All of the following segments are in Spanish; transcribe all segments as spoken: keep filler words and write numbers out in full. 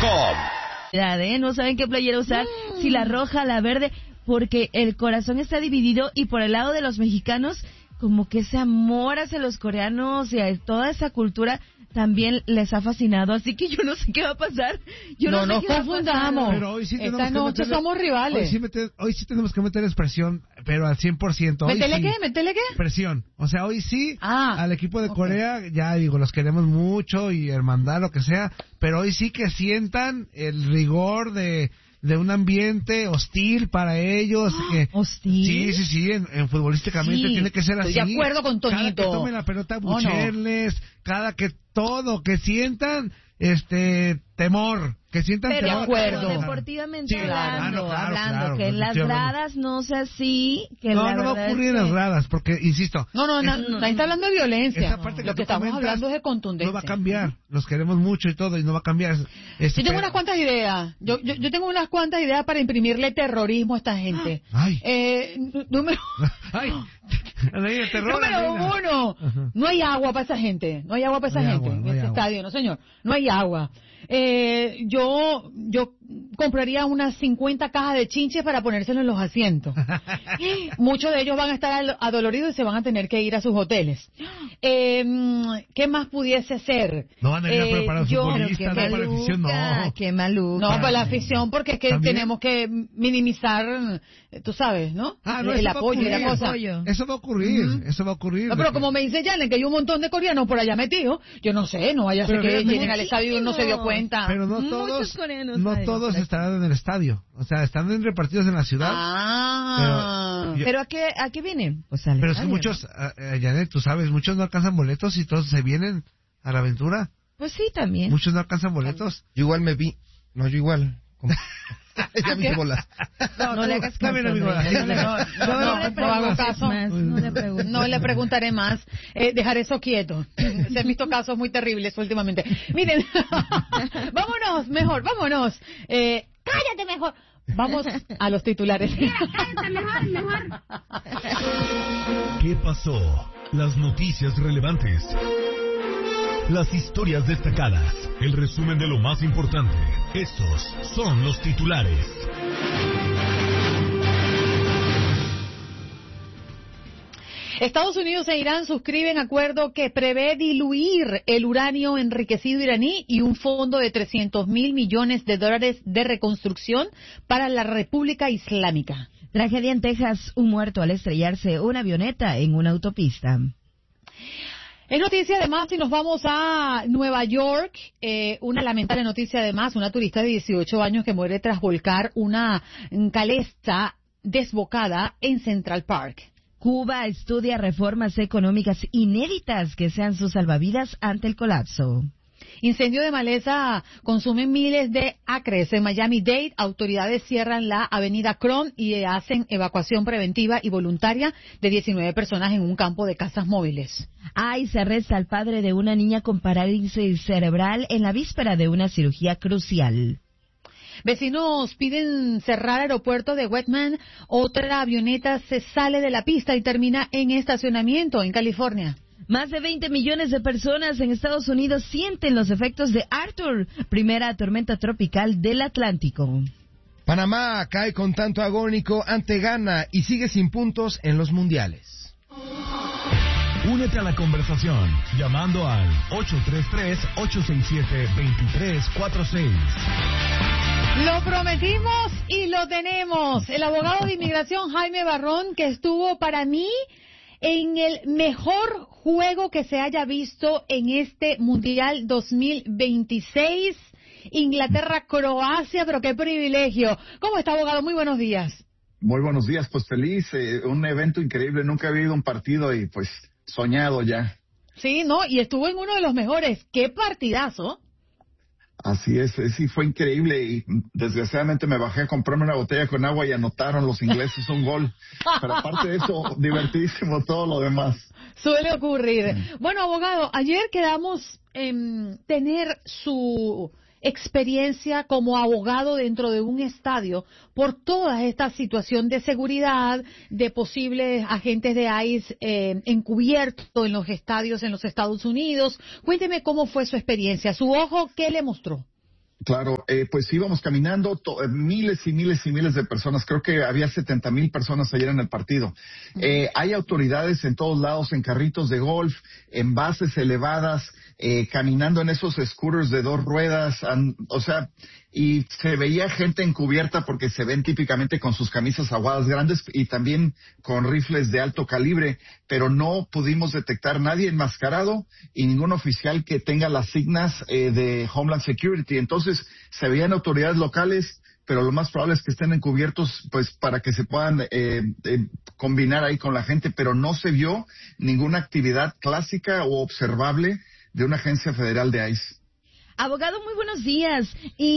com. ¿Eh? No saben qué playera usar, mm. si la roja, la verde, porque el corazón está dividido y por el lado de los mexicanos, como que ese amor hacia los coreanos y a toda esa cultura también les ha fascinado, así que yo no sé qué va a pasar. Yo no, no nos confundamos. Pero hoy sí Esta noche meterle, somos rivales. Hoy sí, meter, hoy sí tenemos que meterles presión, pero al cien por ciento. ¿Métele sí, qué? ¿Métele qué? Presión. O sea, hoy sí, ah, al equipo de okay. Corea, ya digo, los queremos mucho y hermandad, lo que sea, pero hoy sí que sientan el rigor de... de un ambiente hostil para ellos. ¡Oh! Que, ¿Hostil? Sí, sí, sí, en, en futbolísticamente sí, tiene que ser así. Estoy de acuerdo con Toñito. Cada que tomen la pelota, bucherles, oh, no. cada que todo, que sientan este temor, que sientan pero, temor. Pero deportivamente sí, hablando, ah, no, claro, hablando, claro, que en las gradas no sea así, que no, la no va a ocurrir es en que... las gradas, porque, insisto... No, no, no, es, nadie está hablando de violencia. Esa parte Lo que que estamos comentas, hablando es de contundencia. No va a cambiar, los queremos mucho y todo, y no va a cambiar. Este, yo tengo unas cuantas ideas, yo, yo, yo tengo unas cuantas ideas para imprimirle terrorismo a esta gente. Ay. Eh, número... Ay. El terror, número uno, ajá. No hay agua para esa gente, no hay agua para esa no gente agua, en no este agua. estadio, no señor, no hay agua. Eh, yo yo compraría unas cincuenta cajas de chinches para ponérselo en los asientos. Muchos de ellos van a estar adoloridos y se van a tener que ir a sus hoteles. Eh, ¿Qué más pudiese ser? No van a ir eh, para los futbolistas, no para la afición, no. Qué maluca. No, para la afición, porque es que ¿también? Tenemos que minimizar, tú sabes, ¿no? Ah, no el apoyo y la cosa. Eso va a ocurrir, uh-huh. eso va a ocurrir. No, pero como me dice Janet, que hay un montón de coreanos por allá metidos, yo no sé, no vaya a ser que lleguen al estadio y no se dio cuenta. Pero no todos, no todos estarán en el estadio, o sea, están repartidos en la ciudad. Ah, pero, yo, pero ¿a qué a qué vienen? Pues pero es que muchos, uh, Janet, tú sabes, muchos no alcanzan boletos y todos se vienen a la aventura. Pues sí, también. Muchos no alcanzan boletos. Yo igual me vi, no, yo igual. Ya me bolas. No, no le hagas caso. No, no, no, no hago caso. Más, no, le no le preguntaré más. Eh, dejaré eso quieto. Se han visto casos muy terribles últimamente. Miren, vámonos, mejor, vámonos. Eh, cállate mejor. Vamos a los titulares. Mira, cállate mejor, mejor. ¿Qué pasó? Las noticias relevantes. Las historias destacadas, el resumen de lo más importante. Estos son los titulares. Estados Unidos e Irán suscriben acuerdo que prevé diluir el uranio enriquecido iraní y un fondo de trescientos mil millones de dólares de reconstrucción para la República Islámica. Tragedia en Texas, un muerto al estrellarse una avioneta en una autopista. Es noticia además, si nos vamos a Nueva York, eh, una lamentable noticia además, una turista de dieciocho años que muere tras volcar una calesta desbocada en Central Park. Cuba estudia reformas económicas inéditas que sean sus salvavidas ante el colapso. Incendio de maleza consume miles de acres. En Miami-Dade, autoridades cierran la avenida Cron y hacen evacuación preventiva y voluntaria de diecinueve personas en un campo de casas móviles. Ay, se arresta al padre de una niña con parálisis cerebral en la víspera de una cirugía crucial. Vecinos piden cerrar el aeropuerto de Wetman. Otra avioneta se sale de la pista y termina en estacionamiento en California. Más de veinte millones de personas en Estados Unidos sienten los efectos de Arthur, primera tormenta tropical del Atlántico. Panamá cae con tanto agónico ante Ghana y sigue sin puntos en los mundiales. Únete a la conversación llamando al ocho tres tres, ocho seis siete, dos tres cuatro seis. Lo prometimos y lo tenemos. El abogado de inmigración Jaime Barrón, que estuvo para mí en el mejor juego que se haya visto en este Mundial dos mil veintiséis, Inglaterra-Croacia, pero qué privilegio. ¿Cómo está, abogado? Muy buenos días. Muy buenos días, pues feliz, eh, un evento increíble, nunca había ido a un partido y pues soñado ya. Sí, no, y estuvo en uno de los mejores. ¡Qué partidazo! Así es, sí, fue increíble y desgraciadamente me bajé a comprarme una botella con agua y anotaron los ingleses un gol. Pero aparte de eso, divertidísimo todo lo demás. Suele ocurrir. Sí. Bueno, abogado, ayer quedamos en tener su experiencia como abogado dentro de un estadio por toda esta situación de seguridad, de posibles agentes de ICE eh, encubiertos en los estadios en los Estados Unidos. Cuénteme cómo fue su experiencia. ¿Su ojo qué le mostró? Claro, eh, pues íbamos caminando, to- eh, miles y miles y miles de personas. Creo que había setenta mil personas ayer en el partido. Eh, hay autoridades en todos lados, en carritos de golf, en bases elevadas, eh, caminando en esos scooters de dos ruedas, an- o sea, y se veía gente encubierta porque se ven típicamente con sus camisas aguadas grandes y también con rifles de alto calibre, pero no pudimos detectar nadie enmascarado y ningún oficial que tenga las signas eh, de Homeland Security. Entonces, se veían autoridades locales, pero lo más probable es que estén encubiertos pues para que se puedan eh, eh, combinar ahí con la gente, pero no se vio ninguna actividad clásica o observable de una agencia federal de ICE. Abogado, muy buenos días.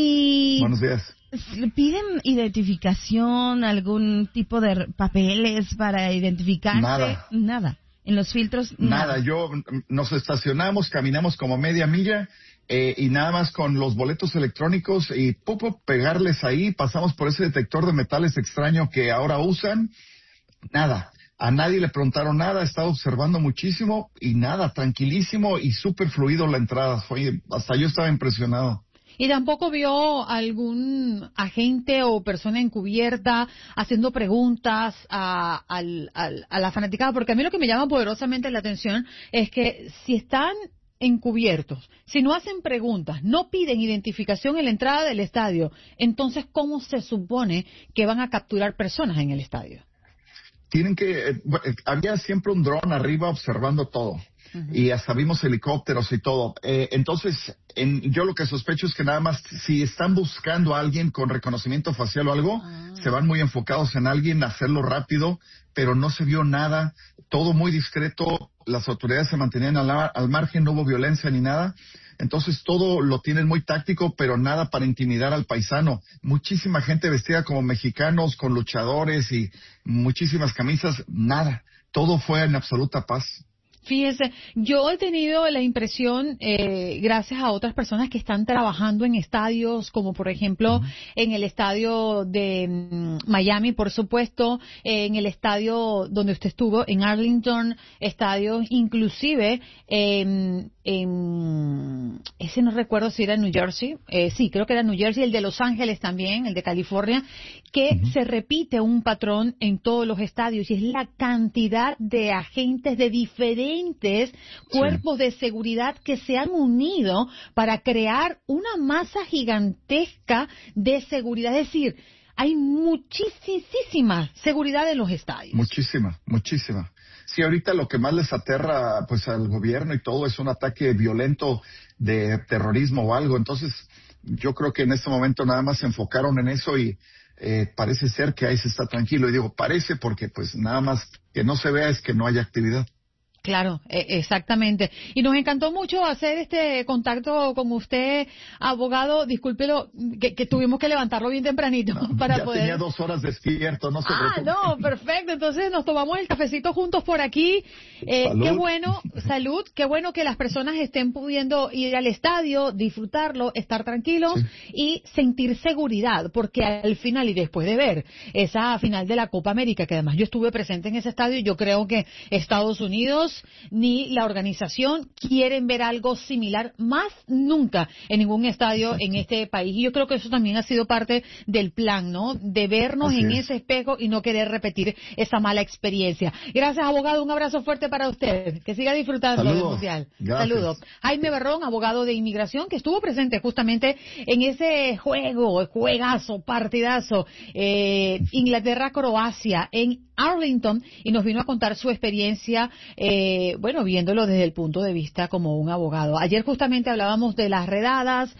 Y Buenos días. ¿piden identificación, algún tipo de papeles para identificarse? Nada. Nada. En los filtros, nada. Nada, yo nos estacionamos, caminamos como media milla eh, y nada más con los boletos electrónicos y popo pegarles ahí, pasamos por ese detector de metales extraño que ahora usan, nada. A nadie le preguntaron nada, estaba observando muchísimo y nada, tranquilísimo y súper fluido la entrada. Fue, hasta yo estaba impresionado. ¿Y tampoco vio algún agente o persona encubierta haciendo preguntas a, al- al- a la fanaticada? Porque a mí lo que me llama poderosamente la atención es que si están encubiertos, si no hacen preguntas, no piden identificación en la entrada del estadio, entonces ¿cómo se supone que van a capturar personas en el estadio? Tienen que, eh, bu- eh, había siempre un dron arriba observando todo. Uh-huh. Y hasta vimos helicópteros y todo. Eh, entonces, en, yo lo que sospecho es que nada más si están buscando a alguien con reconocimiento facial o algo, ah. se van muy enfocados en alguien, hacerlo rápido, pero no se vio nada, todo muy discreto, las autoridades se mantenían al, al margen, no hubo violencia ni nada. Entonces todo lo tienen muy táctico, pero nada para intimidar al paisano. Muchísima gente vestida como mexicanos, con luchadores y muchísimas camisas, nada. Todo fue en absoluta paz. Fíjese, yo he tenido la impresión, eh, gracias a otras personas que están trabajando en estadios, como por ejemplo uh-huh. en el estadio de um, Miami, por supuesto, eh, en el estadio donde usted estuvo, en Arlington, estadios inclusive en, en ese no recuerdo si era en New Jersey, eh, sí, creo que era New Jersey, el de Los Ángeles también, el de California, que uh-huh. se repite un patrón en todos los estadios y es la cantidad de agentes de diferentes cuerpos sí. de seguridad que se han unido para crear una masa gigantesca de seguridad. Es decir, hay muchísima seguridad en los estadios. Muchísima, muchísima. Sí, ahorita lo que más les aterra pues al gobierno y todo es un ataque violento de terrorismo o algo. Entonces, yo creo que en este momento nada más se enfocaron en eso y eh, parece ser que ahí se está tranquilo. Y digo, parece porque pues nada más que no se vea es que no haya actividad. Claro, eh, exactamente. Y nos encantó mucho hacer este contacto con usted, abogado. Discúlpelo, que, que tuvimos que levantarlo bien tempranito no, para ya poder. Tenía dos horas despierto, no se Ah, preocupe. no, perfecto. Entonces nos tomamos el cafecito juntos por aquí. Eh, salud. Qué bueno, salud. Qué bueno que las personas estén pudiendo ir al estadio, disfrutarlo, estar tranquilos sí. y sentir seguridad, porque al final y después de ver esa final de la Copa América, que además yo estuve presente en ese estadio, yo creo que Estados Unidos ni la organización quieren ver algo similar más nunca en ningún estadio en este país. Y yo creo que eso también ha sido parte del plan, ¿no? De vernos Así en es. ese espejo y no querer repetir esa mala experiencia. Gracias, abogado. Un abrazo fuerte para usted. Que siga disfrutando Saludos. del Mundial. Gracias. Saludos. Jaime Barrón, abogado de inmigración, que estuvo presente justamente en ese juego, juegazo, partidazo, eh, Inglaterra-Croacia en Arlington, y nos vino a contar su experiencia, eh, bueno, viéndolo desde el punto de vista como un abogado. Ayer justamente hablábamos de las redadas,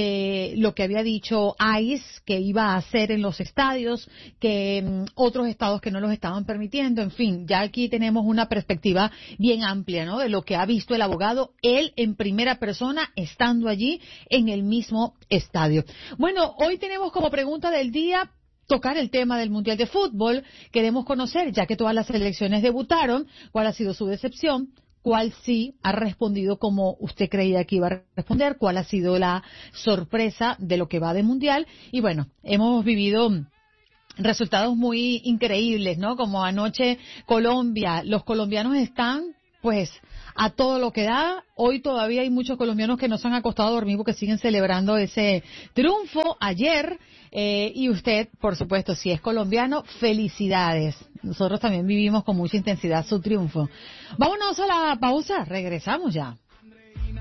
de lo que había dicho ICE que iba a hacer en los estadios, que um, otros estados que no los estaban permitiendo, en fin, ya aquí tenemos una perspectiva bien amplia, ¿no?, de lo que ha visto el abogado, él en primera persona, estando allí en el mismo estadio. Bueno, hoy tenemos como pregunta del día tocar el tema del Mundial de Fútbol. Queremos conocer, ya que todas las selecciones debutaron, cuál ha sido su decepción, cuál sí ha respondido como usted creía que iba a responder, cuál ha sido la sorpresa de lo que va de Mundial. Y bueno, hemos vivido resultados muy increíbles, ¿no? Como anoche Colombia, los colombianos están pues a todo lo que da. Hoy todavía hay muchos colombianos que no se han acostado a dormir porque siguen celebrando ese triunfo ayer. Eh, y usted, por supuesto, si es colombiano, felicidades. Nosotros también vivimos con mucha intensidad su triunfo. Vámonos a la pausa, regresamos ya.